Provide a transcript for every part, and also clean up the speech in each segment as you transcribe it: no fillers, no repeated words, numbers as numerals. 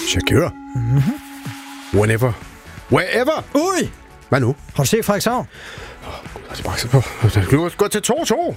Shakira. Whenever. Wherever. Ui! Hvad nu? Har du set Frederikshavn? Gå til 2-2.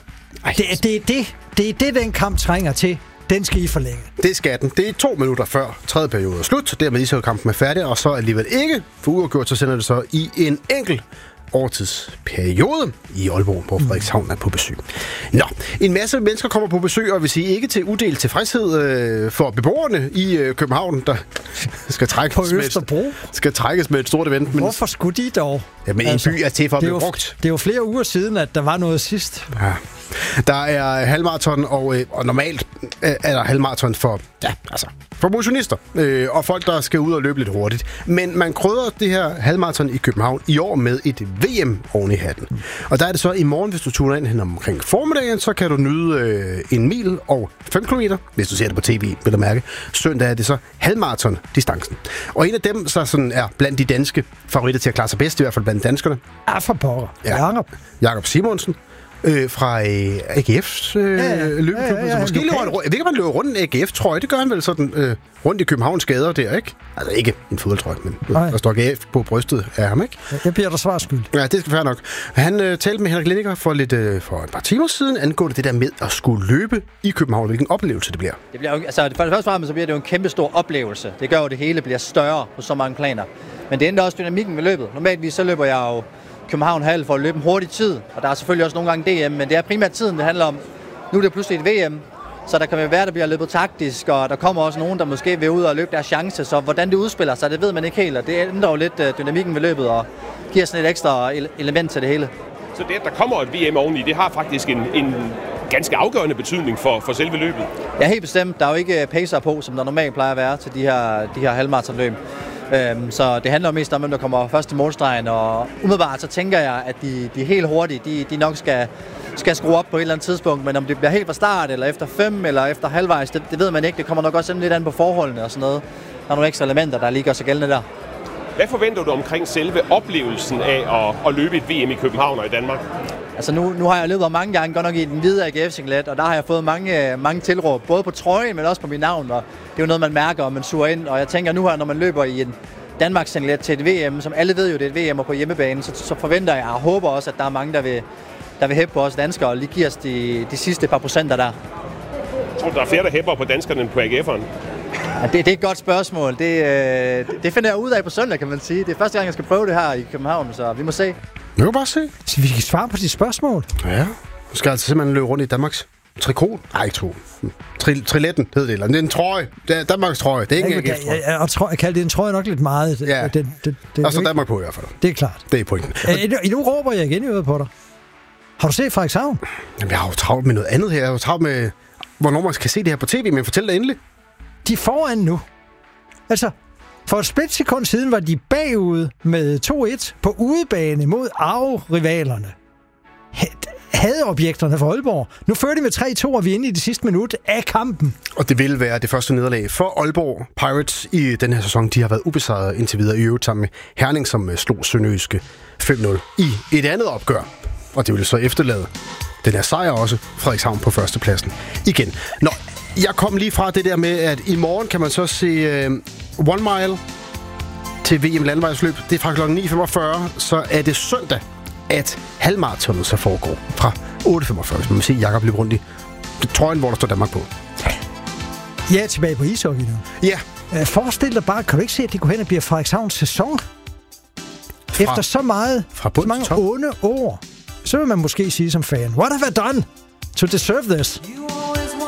Det er det, den kamp trænger til. Den skal I forlænge. Det skal den. Det er 2 minutter før tredje periode er slut. Dermed så kampen er færdig, og så alligevel ikke. For uafgjort, så sender det så i en enkelt overtidsperiode i Aalborg, hvor Frederikshavn er på besøg. Nå, en masse mennesker kommer på besøg, og vil sige ikke til udelt tilfredshed for beboerne i København, der skal trækkes på Østerbro. Skal trækkes med et stort event. Men hvorfor skulle de dog? Jamen, en by er til for at blive brugt. Det er jo flere uger siden, at der var noget sidst. Ja. Der er halvmarathon, og normalt er der halvmarathon for motionister og folk, der skal ud og løbe lidt hurtigt. Men man krydder det her halvmarathon i København i år med et VM oven i hatten. Og der er det så i morgen, hvis du tuner ind hen omkring formiddagen, så kan du nyde 1 mil og 5 kilometer, hvis du ser det på tv, vil du mærke. Søndag er det så halvmarathon-distancen. Og en af dem, så sådan er blandt de danske favoritter til at klare sig bedst, i hvert fald blandt danskerne. For pokker. Ja. Jakob Simonsen. Fra AGF's løbeklub. Måske løber han rundt. Jeg ved ikke, om han løber rundt en AGF-trøje. Det gør han vel sådan rundt i Københavns gader der, ikke? Altså ikke en fodboldtrøje, men der står AGF på brystet af ham, ikke? Det bliver der svar skyld. Ja, det skal være nok. Han talte med Henrik Lindiger for et par timer siden angående det der med at skulle løbe i København. Hvilken oplevelse det bliver. Det bliver jo, for det første fremme, så bliver det jo en kæmpe stor oplevelse. Det gør jo, det hele bliver større på så mange planer. Men det ændrer også dynamikken ved løbet. Normaltvis så løber jeg jo København Hall for at løbe en hurtig tid, og der er selvfølgelig også nogle gange DM, men det er primært tiden, det handler om. Nu er det pludselig et VM, så der kan være, der bliver løbet taktisk, og der kommer også nogen, der måske vil ud og løbe deres chance, så hvordan det udspiller sig, det ved man ikke helt, og det ændrer jo lidt dynamikken ved løbet, og giver sådan et ekstra element til det hele. Så det, at der kommer et VM oveni, det har faktisk en ganske afgørende betydning for selve løbet? Ja, helt bestemt. Der er jo ikke pacer på, som der normalt plejer at være til de her halvmaratonløb. Så det handler mest om, hvem der kommer først til målstregen, og umiddelbart så tænker jeg, at de helt hurtige, de nok skal skrue op på et eller andet tidspunkt, men om det bliver helt fra start, eller efter 5, eller efter halvvejs, det ved man ikke. Det kommer nok også lidt an på forholdene og sådan noget. Der er nogle ekstra elementer, der lige gør sig gældende der. Hvad forventer du omkring selve oplevelsen af at løbe et VM i København og i Danmark? Altså nu har jeg løbet mange gange, godt nok i den hvide AGF-singlet, og der har jeg fået mange tilråb, både på trøjen, men også på mit navn, og det er jo noget, man mærker, og man suger ind. Og jeg tænker nu her, når man løber i en Danmarks singlet til et VM, som alle ved jo, det er et VM og på hjemmebane, så forventer jeg og håber også, at der er mange, der vil hæppe på os danskere og lige give os de sidste par procenter der. Tror du, der er flere, der hæpper på danskerne end på AGF'eren? Ja, det er et godt spørgsmål. Det finder jeg ud af på søndag, kan man sige. Det er første gang, jeg skal prøve det her i København, så vi må se. Vi kan bare se. Så vi kan svare på de spørgsmål. Ja. Du skal altså simpelthen løbe rundt i Danmarks trikot. Nej, ikke trikot. Triletten hed det. Eller det er en trøje. Det er Danmarks trøje. Det er ikke en AGF-trøje. Jeg kalder det en trøje nok lidt meget. Ja. Og så Danmark på i hvert fald. Det er klart. Det er pointen. Nu råber jeg igen i øvrigt på dig. Har du set Frederikshavn? Jamen, jeg har jo travlt med noget andet her. Jeg har jo travlt med, hvornår man kan se det her på tv, men fortæl dig endelig. De er foran nu. Altså, for et splitsekund siden var de bagud med 2-1 på udebane mod arverivalerne. Hadeobjekterne for Aalborg. Nu fører de med 3-2, og vi er inde i det sidste minut af kampen. Og det vil være det første nederlag for Aalborg Pirates i den her sæson. De har været ubesejret indtil videre i øvrigt sammen med Herning, som slog Sønderjyske 5-0 i et andet opgør. Og det vil så efterlade den her sejr også, Frederikshavn på førstepladsen igen. Nå, jeg kom lige fra det der med, at i morgen kan man så se One Mile til VM landevejsløb. Det er fra kl. 9.45, så er det søndag, at halvmaratonet så foregår fra 8.45. Hvis man vil se Jakob løbe rundt i trøjen, hvor der står Danmark på. Ja, tilbage på ishockey nu. Ja. Forestil dig bare, kan du ikke se, at det går hen og bliver Frederikshavns sæson? Efter så mange onde år, så vil man måske sige som fan, what have I done to deserve this?